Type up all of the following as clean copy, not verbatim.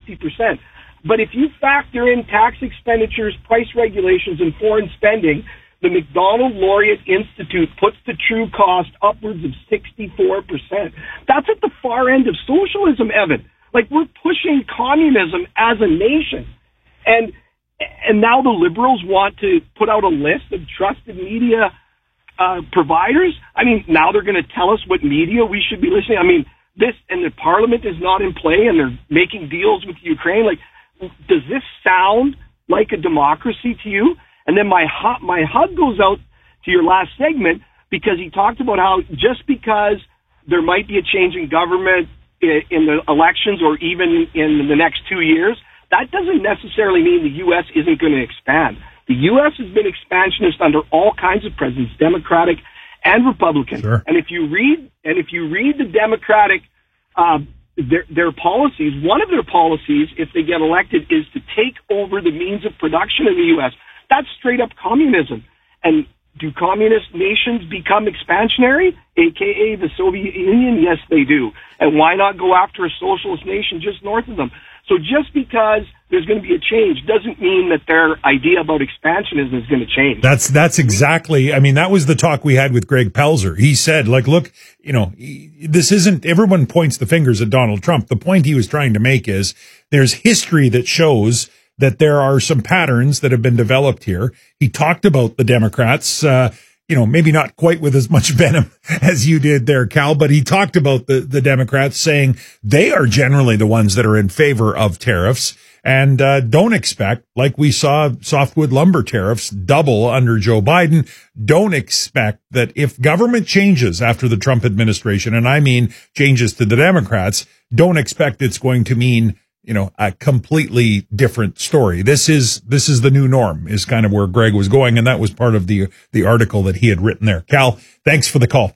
60%. But if you factor in tax expenditures, price regulations, and foreign spending, the Macdonald Laureate Institute puts the true cost upwards of 64%. That's at the far end of socialism, Evan. Like, we're pushing communism as a nation. And now the Liberals want to put out a list of trusted media providers. I mean, now they're going to tell us what media we should be listening. I mean, this, and the parliament is not in play, and they're making deals with Ukraine. Like, does this sound like a democracy to you? And then my hug goes out to your last segment, because he talked about how just because there might be a change in government in the elections or even in the next 2 years, that doesn't necessarily mean the U.S. isn't going to expand. The U.S. has been expansionist under all kinds of presidents, Democratic and Republican. Sure. And if you read the Democratic their policies, one of their policies, if they get elected, is to take over the means of production in the U.S. That's straight up communism. And do communist nations become expansionary, aka the Soviet Union? Yes, they do. And why not go after a socialist nation just north of them? So just because there's going to be a change doesn't mean that their idea about expansionism is going to change. That's exactly, I mean, that was the talk we had with Greg Pelzer. He said, like, look, you know, this isn't, everyone points the fingers at Donald Trump. The point he was trying to make is there's history that shows that there are some patterns that have been developed here. He talked about the Democrats, you know, maybe not quite with as much venom as you did there, Cal, but he talked about the Democrats, saying they are generally the ones that are in favor of tariffs, and don't expect, like we saw softwood lumber tariffs double under Joe Biden, don't expect that if government changes after the Trump administration, and I mean changes to the Democrats, don't expect it's going to mean, you know, a completely different story. This is the new norm, is kind of where Greg was going, and that was part of the article that he had written there. Cal, thanks for the call.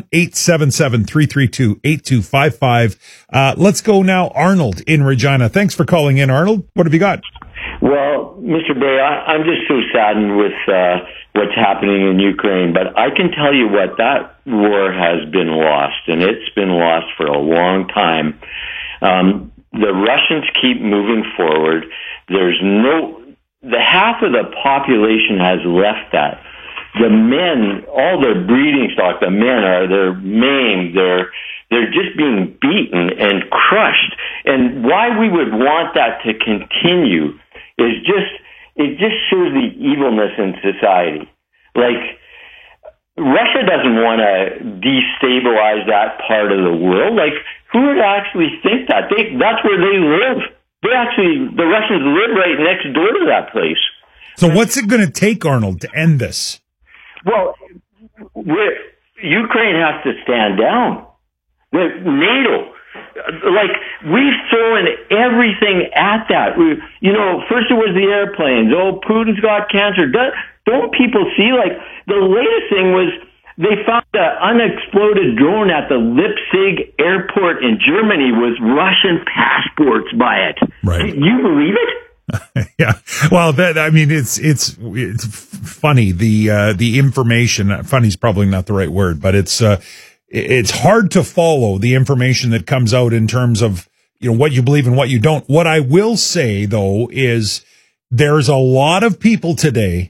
1-877-332-8255. Let's go now. Arnold in Regina. Thanks for calling in, Arnold. What have you got? Well, Mr. Bay, I'm just so saddened with what's happening in Ukraine, but I can tell you what, that war has been lost, and it's been lost for a long time. The Russians keep moving forward. The half of the population has left that. The men, all their breeding stock, the men they're maimed, they're just being beaten and crushed. And why we would want that to continue is it just shows the evilness in society. Like, Russia doesn't want to destabilize that part of the world. Like, who would actually think that? That's where they live. The Russians live right next door to that place. So what's it going to take, Arnold, to end this? Well, Ukraine has to stand down. NATO, like, we've thrown everything at that. First it was the airplanes. Oh, Putin's got cancer. Don't people see, like, the latest thing was they found an unexploded drone at the Leipzig airport in Germany with Russian passports by it. Right. Can you believe it? Yeah. Well, it's funny. The information, funny is probably not the right word, but it's hard to follow the information that comes out in terms of, you know, what you believe and what you don't. What I will say, though, is there's a lot of people today,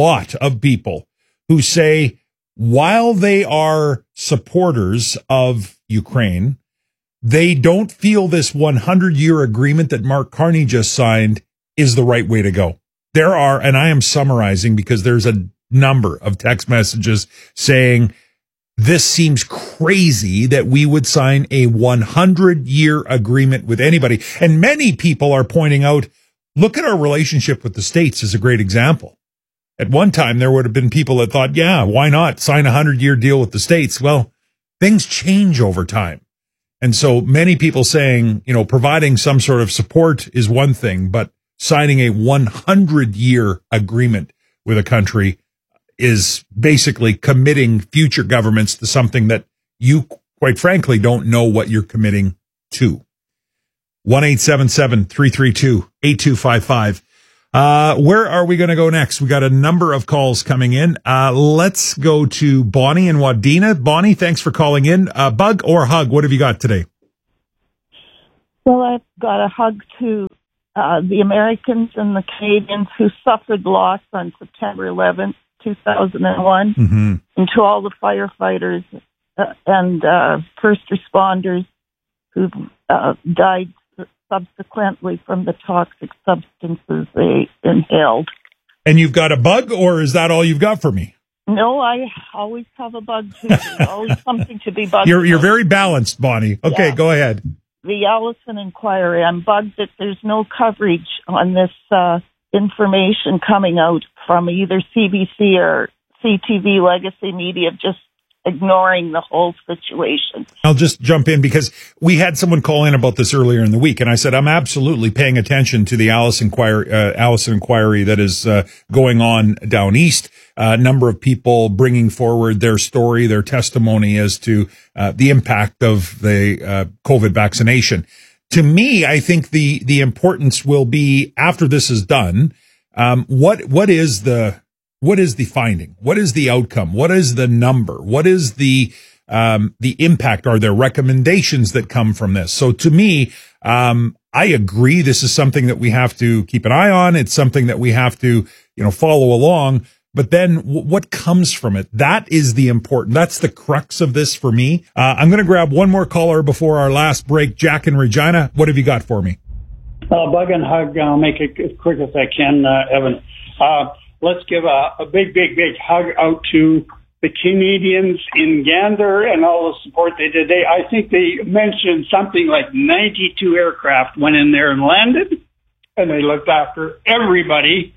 who say, while they are supporters of Ukraine, they don't feel this 100-year agreement that Mark Carney just signed is the right way to go. There are, and I am summarizing because there's a number of text messages saying, this seems crazy that we would sign a 100-year agreement with anybody. And many people are pointing out, look at our relationship with the States as a great example. At one time, there would have been people that thought, yeah, why not sign a 100-year deal with the States? Well, things change over time. And so many people saying, you know, providing some sort of support is one thing, but signing a 100-year agreement with a country is basically committing future governments to something that you, quite frankly, don't know what you're committing to. 1-877-332-8255. Where are we going to go next? We got a number of calls coming in. Let's go to Bonnie and Wadena. Bonnie, thanks for calling in. Bug or hug? What have you got today? Well, I've got a hug to the Americans and the Canadians who suffered loss on September 11th, 2001, and to all the firefighters and first responders who died subsequently from the toxic substances they inhaled. And you've got a bug, or is that all you've got for me? No, I always have a bug, too. There's always something to be bugged You're very balanced, Bonnie. Okay, Go ahead. The Allison Inquiry. I'm bugged that there's no coverage on this information coming out from either CBC or CTV Legacy Media, just ignoring the whole situation. I'll just jump in because we had someone call in about this earlier in the week, and I said I'm absolutely paying attention to the Allison Inquiry that is going on down east. A number of people bringing forward their story, their testimony as to the impact of the COVID vaccination. To me, I think the importance will be after this is done. What is the finding? What is the outcome? What is the number? What is the impact? Are there recommendations that come from this? So to me, I agree. This is something that we have to keep an eye on. It's something that we have to, follow along. But then what comes from it? That is that's the crux of this for me. I'm going to grab one more caller before our last break. Jack and Regina, what have you got for me? Bug and hug. I'll make it as quick as I can, Evan. Let's give a big hug out to the Canadians in Gander and all the support they did. I think they mentioned something like 92 aircraft went in there and landed, and they looked after everybody.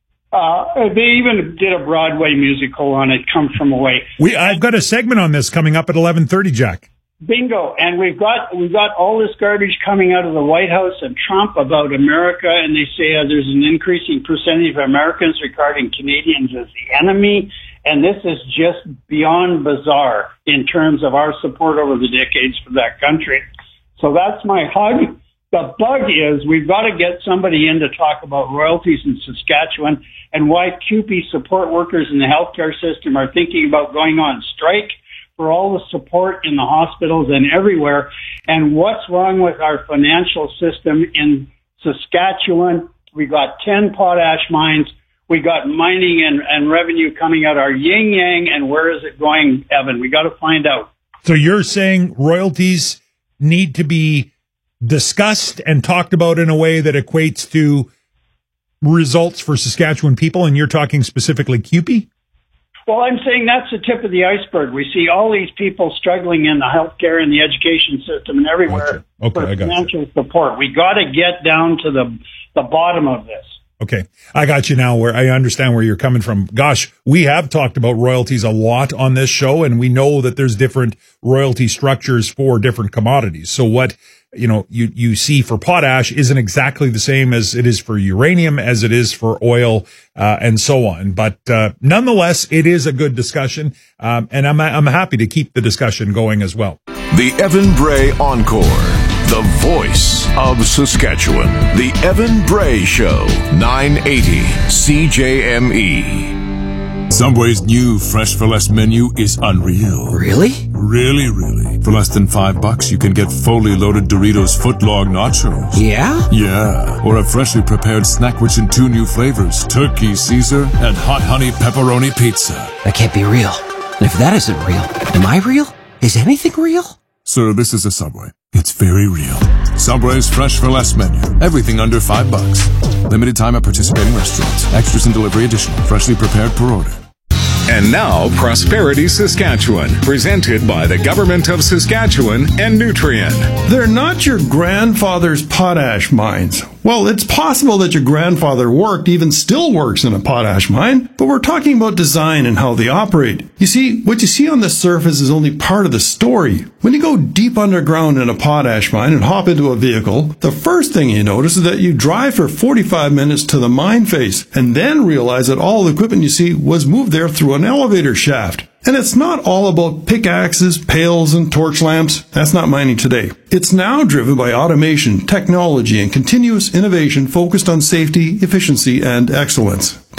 They even did a Broadway musical on it, Come From Away. I've got a segment on this coming up at 11:30, Jack. Bingo. And we've got all this garbage coming out of the White House and Trump about America, and they say there's an increasing percentage of Americans regarding Canadians as the enemy, and this is just beyond bizarre in terms of our support over the decades for that country. So that's my hug. The bug is we've got to get somebody in to talk about royalties in Saskatchewan and why CUPE support workers in the healthcare system are thinking about going on strike for all the support in the hospitals and everywhere, and what's wrong with our financial system in Saskatchewan. We got 10 potash mines. We got mining and revenue coming out our yin-yang, and where is it going, Evan? We got to find out. So you're saying royalties need to be discussed and talked about in a way that equates to results for Saskatchewan people, and you're talking specifically CUPE? Well, I'm saying that's the tip of the iceberg. We see all these people struggling in the healthcare and the education system and everywhere for financial support. We got to get down to the bottom of this. Okay. I got you now, where I understand where you're coming from. Gosh, we have talked about royalties a lot on this show, and we know that there's different royalty structures for different commodities. So what you see for potash isn't exactly the same as it is for uranium, as it is for oil, and so on. But nonetheless, it is a good discussion, and I'm happy to keep the discussion going as well. The Evan Bray Encore, the voice of Saskatchewan. The Evan Bray Show, 980 CJME. Subway's new Fresh for Less menu is unreal. Really? Really. For less than $5, you can get fully loaded Doritos footlong nachos. Yeah? Yeah. Or a freshly prepared snack rich in 2 new flavors, Turkey Caesar and Hot Honey Pepperoni Pizza. That can't be real. And if that isn't real, am I real? Is anything real? Sir, this is a Subway. It's very real. Subway's Fresh for Less menu. Everything under $5. Limited time at participating restaurants. Extras and delivery additional. Freshly prepared per order. And now, Prosperity Saskatchewan, presented by the Government of Saskatchewan and Nutrien. They're not your grandfather's potash mines. Well, it's possible that your grandfather worked, even still works in a potash mine, but we're talking about design and how they operate. You see, what you see on the surface is only part of the story. When you go deep underground in a potash mine and hop into a vehicle, the first thing you notice is that you drive for 45 minutes to the mine face and then realize that all the equipment you see was moved there through an elevator shaft. And it's not all about pickaxes, pails, and torch lamps. That's not mining today. It's now driven by automation, technology, and continuous innovation focused on safety, efficiency, and excellence.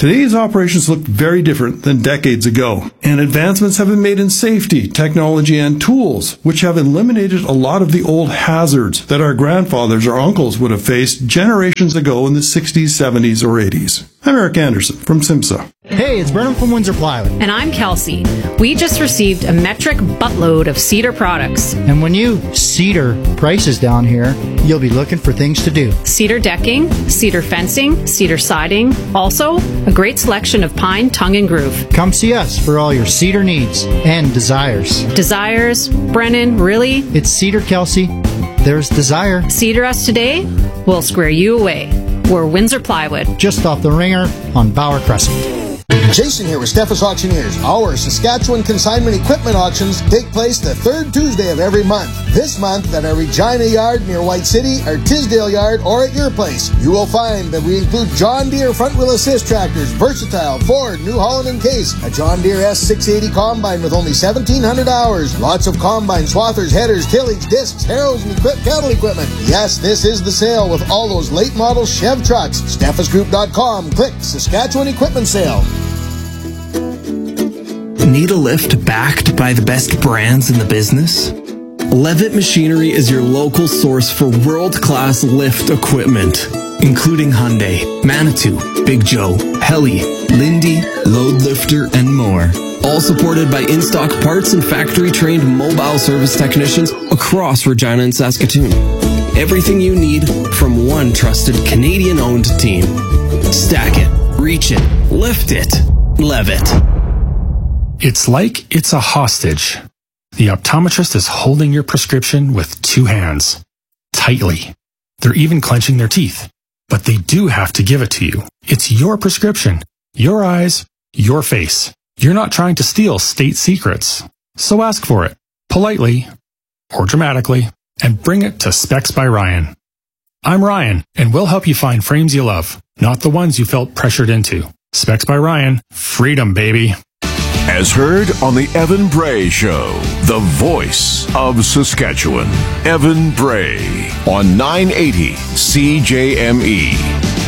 Today's operations look very different than decades ago, and advancements have been made in safety, technology, and tools, which have eliminated a lot of the old hazards that our grandfathers or uncles would have faced generations ago in the 60s, 70s, or 80s. I'm Eric Anderson from SIMSA. Hey, it's Brennan from Windsor Plywood. And I'm Kelsey. We just received a metric buttload of cedar products. And when you cedar prices down here, you'll be looking for things to do. Cedar decking, cedar fencing, cedar siding. Also, a great selection of pine, tongue, and groove. Come see us for all your cedar needs and desires. Desires? Brennan, really? It's Cedar, Kelsey. There's desire. Cedar us today, we'll square you away. We're Windsor Plywood. Just off the Ringer on Bauer Crescent. Jason here with Steffes Auctioneers. Our Saskatchewan consignment equipment auctions take place the third Tuesday of every month. This month at our Regina Yard near White City, our Tisdale Yard, or at your place. You will find that we include John Deere front wheel assist tractors, Versatile, Ford, New Holland, and Case, a John Deere S680 combine with only 1,700 hours, lots of combine swathers, headers, tillage, discs, harrows, and cattle equipment. Yes, this is the sale with all those late model Chev trucks. SteffesGroup.com. Click Saskatchewan Equipment Sale. Need a lift backed by the best brands in the business? Levitt Machinery is your local source for world-class lift equipment, including Hyundai, Manitou, Big Joe, Heli, Lindy, Load Lifter, and more. All supported by in-stock parts and factory-trained mobile service technicians across Regina and Saskatoon. Everything you need from one trusted Canadian-owned team. Stack it, reach it, lift it, Levitt. It's like it's a hostage. The optometrist is holding your prescription with two hands, tightly. They're even clenching their teeth. But they do have to give it to you. It's your prescription, your eyes, your face. You're not trying to steal state secrets. So ask for it, politely or dramatically, and bring it to Specs by Ryan. I'm Ryan, and we'll help you find frames you love, not the ones you felt pressured into. Specs by Ryan, freedom, baby. As heard on the Evan Bray Show, the voice of Saskatchewan. Evan Bray on 980 CJME.